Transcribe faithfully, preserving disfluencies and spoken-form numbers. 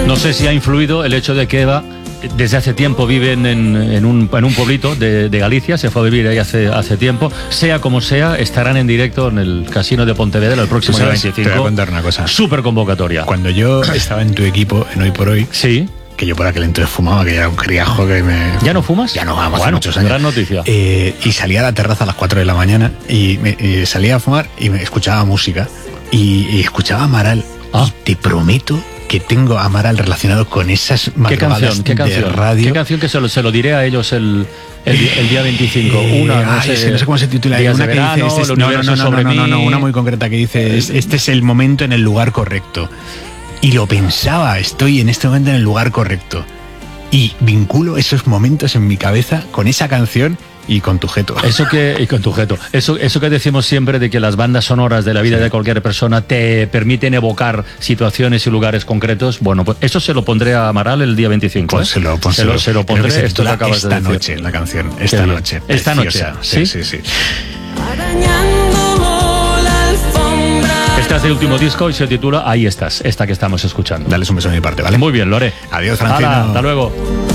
No sé si ha influido el hecho de que Eva desde hace tiempo vive en, en, un, en un pueblito de, de Galicia, se fue a vivir ahí hace, hace tiempo. Sea como sea, estarán en directo en el Casino de Pontevedra el próximo día veinticinco. Te voy a contar una cosa. Súper convocatoria. Cuando yo estaba en tu equipo, en Hoy por Hoy, sí, que yo por aquel entonces fumaba, que ya era un criajo que me... ¿Ya no fumas? Ya no vamos, bueno, hace muchos años. Gran noticia. Eh, y salía a la terraza a las cuatro de la mañana y, me, y salía a fumar y me escuchaba música y, y escuchaba Amaral. Ah. Y te prometo que tengo a Amaral relacionado con esas madrugadas ¿Qué canción? ¿Qué canción? de radio. ¿Qué canción que se lo, se lo diré a ellos el, el, el día veinticinco? Eh, una, no, ay, sé, es que no sé cómo se titula. Días una de que verano, dice, este, el no, universo no, no, sobre no, no, no, mí. una muy concreta que dice, es, este es el momento en el lugar correcto. Y lo pensaba, estoy en este momento en el lugar correcto. Y vinculo esos momentos en mi cabeza con esa canción y con tu jeto. Eso que, y con tu jeto. Eso, eso que decimos siempre de que las bandas sonoras de la vida sí. de cualquier persona te permiten evocar situaciones y lugares concretos. Bueno, pues eso se lo pondré a Amaral el día veinticinco. Pues ¿eh? se, lo, pues se, lo, se lo pondré. Se esto que acabas esta de decir. noche, la canción. Esta noche. Esta noche. Sí, sí, sí. sí. Este es el último disco y se titula Ahí estás, esta que estamos escuchando. Dales un beso de mi parte, ¿vale? Muy bien, lo haré. Adiós, Francino. Hala, hasta luego.